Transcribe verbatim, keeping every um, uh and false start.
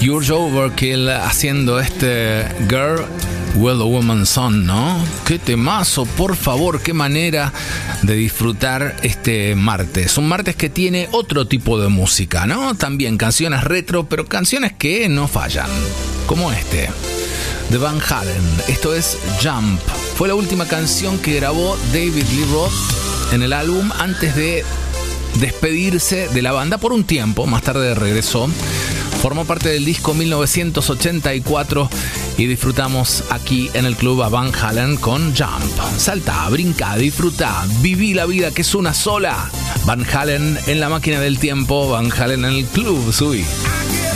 George Overkill haciendo este Girl Will the Woman's Son, ¿no? Qué temazo, por favor, qué manera de disfrutar este martes. Un martes que tiene otro tipo de música, ¿no? También canciones retro, pero canciones que no fallan, como este, de Van Halen. Esto es Jump. Fue la última canción que grabó David Lee Roth en el álbum antes de despedirse de la banda por un tiempo. Más tarde regresó. Formó parte del disco mil novecientos ochenta y cuatro y disfrutamos aquí en el club a Van Halen con Jump. Salta, brinca, disfruta, viví la vida que es una sola. Van Halen en la máquina del tiempo, Van Halen en el club, subí.